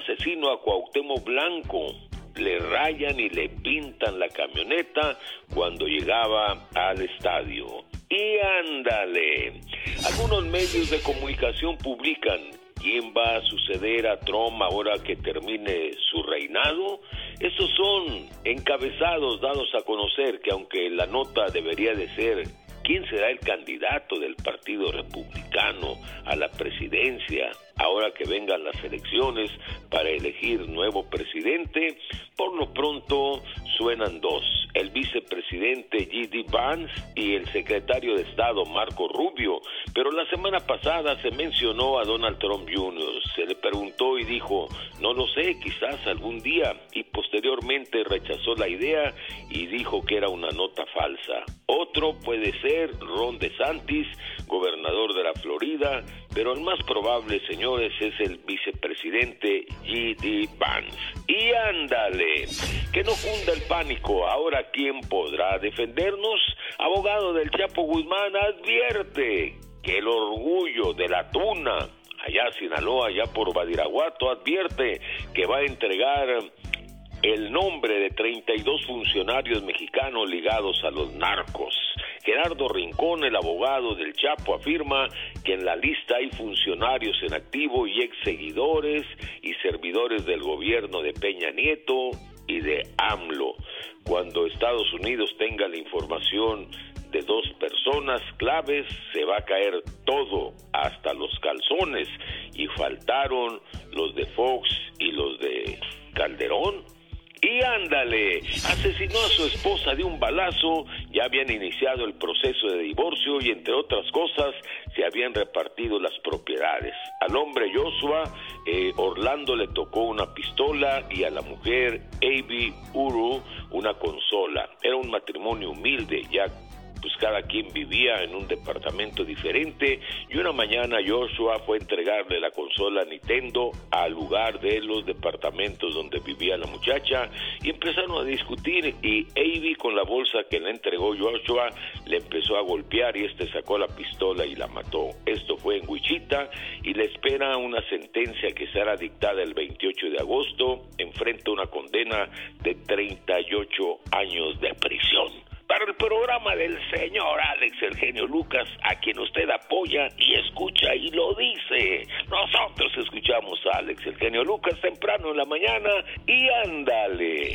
asesino a Cuauhtémoc Blanco. Le rayan y le pintan la camioneta cuando llegaba al estadio. Y ándale, algunos medios de comunicación publican quién va a suceder a Trump ahora que termine su reinado. Estos son encabezados dados a conocer, que aunque la nota debería de ser quién será el candidato del Partido Republicano a la presidencia ahora que vengan las elecciones para elegir nuevo presidente, por lo pronto suenan dos: el vicepresidente J.D. Vance y el secretario de Estado Marco Rubio. Pero la semana pasada se mencionó a Donald Trump Jr., se le preguntó y dijo, no lo sé, quizás algún día, y posteriormente rechazó la idea y dijo que era una nota falsa. Otro puede ser Ron DeSantis, gobernador de la Florida, pero el más probable, señores, es el vicepresidente J.D. Vance. Y ándale, que no cunda el pánico. Ahora, ¿quién podrá defendernos? Abogado del Chapo Guzmán advierte que el orgullo de la tuna, allá Sinaloa, allá por Badiraguato, advierte que va a entregar el nombre de 32 funcionarios mexicanos ligados a los narcos. Gerardo Rincón, el abogado del Chapo, afirma que en la lista hay funcionarios en activo y ex seguidores y servidores del gobierno de Peña Nieto y de AMLO. Cuando Estados Unidos tenga la información de dos personas claves, se va a caer todo, hasta los calzones, y faltaron los de Fox y los de Calderón. Y ándale, asesinó a su esposa de un balazo, ya habían iniciado el proceso de divorcio y entre otras cosas se habían repartido las propiedades. Al hombre Joshua, Orlando le tocó una pistola y a la mujer Avi Uru una consola. Era un matrimonio humilde, ya pues cada quien vivía en un departamento diferente, y una mañana Joshua fue a entregarle la consola Nintendo al lugar de los departamentos donde vivía la muchacha, y empezaron a discutir, y Avi, con la bolsa que le entregó Joshua, le empezó a golpear y sacó la pistola y la mató. Esto fue en Wichita, y le espera una sentencia que será dictada el 28 de agosto, enfrenta una condena de 38 años de prisión. Para el programa del señor Alex El Genio Lucas, a quien usted apoya y escucha y lo dice. Nosotros escuchamos a Alex El Genio Lucas temprano en la mañana y ándale.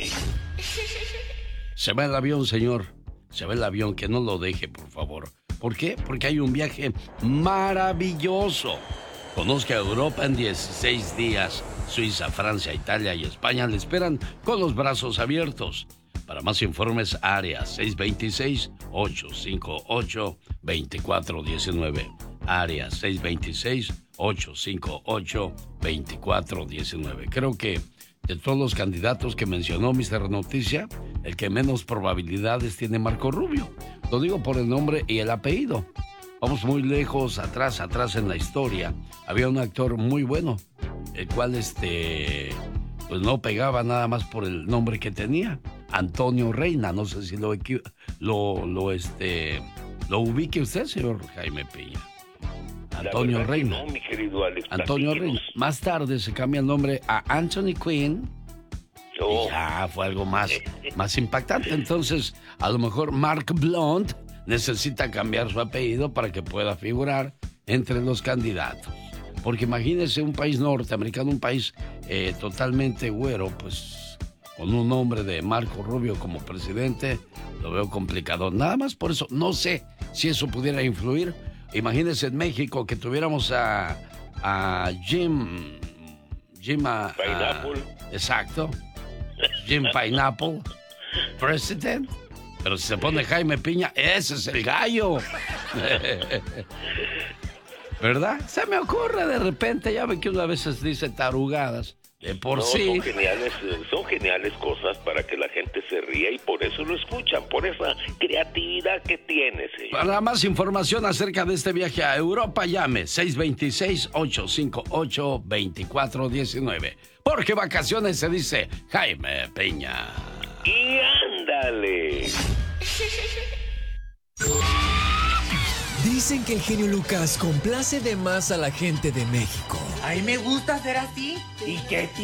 Se va el avión, señor. Se va el avión, que no lo deje, por favor. ¿Por qué? Porque hay un viaje maravilloso. Conozca Europa en 16 días. Suiza, Francia, Italia y España le esperan con los brazos abiertos. Para más informes, área 626-858-2419. Área 626-858-2419. Creo que de todos los candidatos que mencionó Mr. Noticia, el que menos probabilidades tiene Marco Rubio. Lo digo por el nombre y el apellido. Vamos muy lejos, atrás en la historia. Había un actor muy bueno, el cual pues no pegaba nada más por el nombre que tenía. Antonio Reina, no sé si lo ubique usted, señor Jaime Piña. Antonio Reina. No, mi querido Alex. Antonio Reina. Más tarde se cambia el nombre a Anthony Quinn. Y ya fue algo más impactante. Entonces, a lo mejor Mark Blount necesita cambiar su apellido para que pueda figurar entre los candidatos. Porque imagínese un país norteamericano, un país totalmente güero, pues con un nombre de Marco Rubio como presidente, lo veo complicado. Nada más por eso, no sé si eso pudiera influir. Imagínense en México que tuviéramos a Jim Pineapple. Exacto. Jim Pineapple, president. Pero si se pone Jaime Piña, ese es el gallo. ¿Verdad? Se me ocurre de repente, ya ve que uno a veces dice tarugadas. De por sí. Son geniales cosas para que la gente se ría y por eso lo escuchan, por esa creatividad que tiene, señor. Para más información acerca de este viaje a Europa, llame 626-858-2419. Porque vacaciones se dice Jaime Peña. Y ándale. Dicen que el genio Lucas complace de más a la gente de México. A mí me gusta ser así. ¿Y qué